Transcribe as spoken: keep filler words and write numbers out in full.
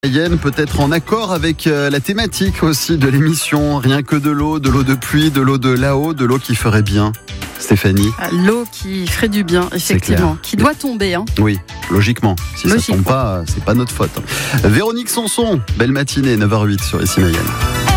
Mayenne peut être en accord avec la thématique aussi de l'émission. Rien que de l'eau, de l'eau de pluie, de l'eau de là-haut, de l'eau qui ferait bien. Stéphanie. L'eau qui ferait du bien, effectivement. Qui doit tomber. Hein. Oui, logiquement. Si logiquement. Ça ne tombe pas, c'est pas notre faute. Véronique Sanson, belle matinée, neuf heures zéro huit sur Ici Mayenne.